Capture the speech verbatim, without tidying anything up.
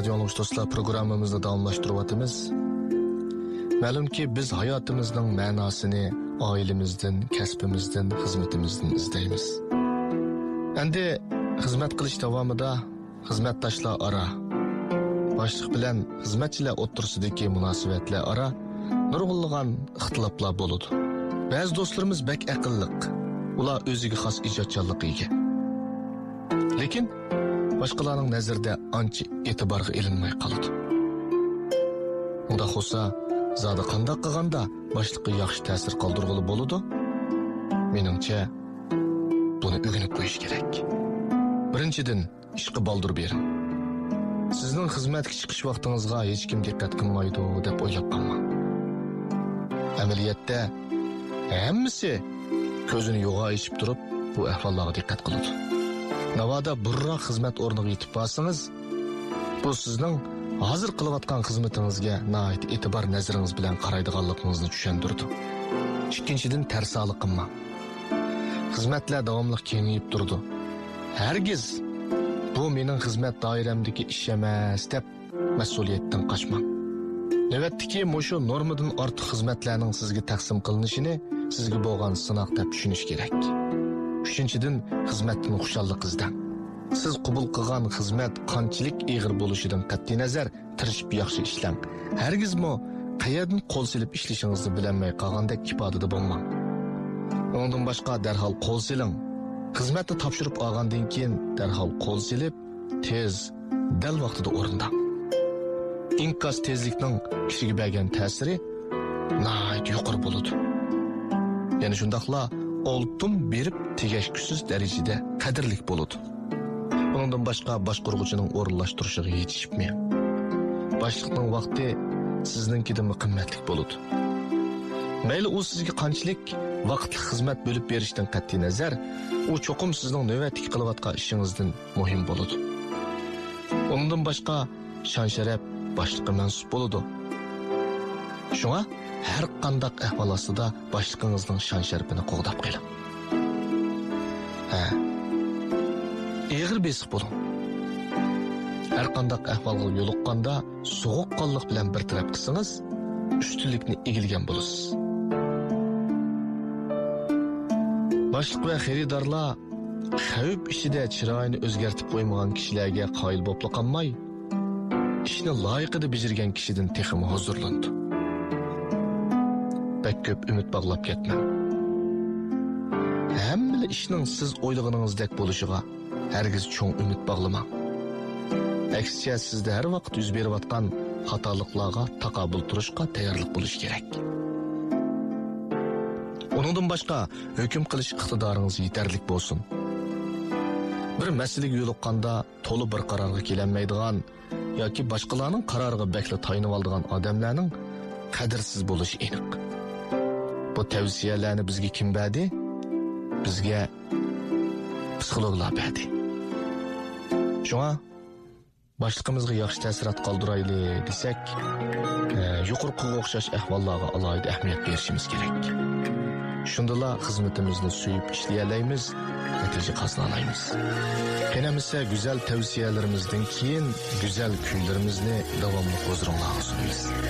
Radio Anlıqış dostlar, programımızda davamlaştırıvatımız. Məlumki biz hayatımızın mənasını ailemizden, kəsbimizden, xizmetimizden izleyimiz. Endi xizmet qilish davomida xizmetdaşlar ara, başlıq bilen xizmetçiler o'ttursidagi munosabatlar ara nurg'unlagan ixtiloflar bo'ladi. Ba'zi do'stlarimiz bek aqlliq, ular o'ziga xos ijodkorlikka ega. Lekin boshqalarning nazarida ancha e'tiborga ilinmay qoladi. Unda xo'sa, zodi qanday qilganda boshliqqa yaxshi ta'sir qoldirg'ili bo'ladi? Meningcha, buni o'rganib qo'yish kerak. Birinchidan, ishga baldur bering. Sizning xizmatga chiqish vaqtingizga hech kim diqqat qilmaydi deb o'ylab qolmang. Amaliyotda hammasi ko'zini yo'g'a ochib turib, bu ahvollarga diqqat qiladi. Navoda burroq xizmat o'rniga yetib borsangiz, bu sizning hozir qilayotgan xizmatingizga nihoyat e'tibor nazaringiz bilan qaraydiganligingizni tushuntirdi. Ikkinchidan, tarsalik qilmang. Xizmatlar davomli kengayib turdi. Hargiz bu mening xizmat doiramdagi ish emas deb mas'uliyatdan qochmang. Navbatdagi mushu normadan ortiq xizmatlarning sizga taqsim qilinishini sizga bo'lgan sinoq deb tushunish kerak. Uchinchidan, xizmatning xushalligingizdan. Siz qabul qilgan xizmat qanchalik ig'ir bo'lishidan qat'iy nazar tirishib yaxshi ishlang. Hargizmi qayerdan qo'l silib ishlashingizni bilinmay qolgandek ifodada bo'lmang. Undan boshqa darhol qo'l siling. Xizmatni topshirib olgandan keyin darhol qo'l silib, tez, dal vaqtida o'rindang. Inkas tezlikning kishiga bergan ta'siri nihoyat yuqori bo'ladi. Ya'ni shundaqla oltin berib tegashkusiz darajada qadrlik bo'ladi. Bundan boshqa boshqaruvchining o'rinlashtirishiga yetishmaydi. Boshliqning vaqti sizninkidan qimmatli bo'ladi. Mayli u sizga qanchalik vaqtli xizmat bo'lib berishdan qat'iy nazar, u cho'qim sizning navbatdagi qilayotgan ishingizdan muhim bo'ladi. Undan boshqa shon-sharaf boshliqqa mansub bo'ladi. Shunga har qanday ahvol ostida boshliqingizning shon-sharafini qo'g'dab qo'ying. Ha. Eg'ir besiq bo'ling. Har qanday ahvolga yo'liqqanda sovuqqonlik bilan bir taraf qilsangiz, ustunlikni egilgan bo'lasiz. Boshliq va xaridorlar xavf ichida chiroyini o'zgartib qo'ymagan kishilarga qoyil bo'lib qolmay, ishni loyiqida bajargan kishidan texim huzurlandi. Bek ko'p umid bog'lab ketmang. Hamma ishning siz o'ylaganingizdek bo'lishiga hargiz cho'ng umid bog'lamang. Aksiya, sizda har vaqt yuz berayotgan xatoliklarga taqobil turishga tayyorlik bo'lish kerak. Uningdan boshqa hukm qilish iqtidoringiz yetarli bo'lsin. Bir masalaga yo'liqqanda to'liq bir qarorga kelinmaydigan yoki boshqalarning qaroriga bakla tayinib oladigan odamlarning qadrsiz bo'lishi aniq. Bu tavsiyalarni bizga kim berdi? Bizga psixologlar berdi. Shunga boshliqimizga yaxshi ta'sirat qoldirayli desak, e, yuqorqiga o'xshash ahvollarga alohida ahamiyat berishimiz kerak. Shundala xizmatimizni suyib ishlayalaymiz, natija qozonaymiz. Qanamisa go'zal tavsiyalarimizdan keyin go'zal kuylarimizni davomli huzuringizga sunamiz.